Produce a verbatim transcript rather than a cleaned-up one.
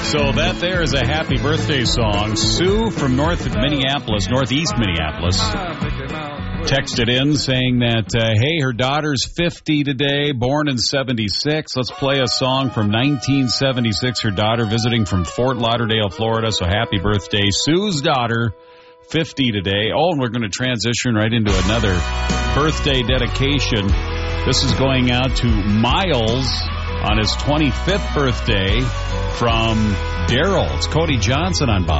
So that there is a happy birthday song. Sue from north of Minneapolis, northeast Minneapolis, texted in saying that, uh, hey, her daughter's fifty today, born in seventy-six. Let's play a song from nineteen seventy-six. Her daughter visiting from Fort Lauderdale, Florida. So happy birthday, Sue's daughter, fifty today. Oh, and we're going to transition right into another birthday dedication. This is going out to Miles on his twenty-fifth birthday from Daryl. It's Cody Johnson on Bob.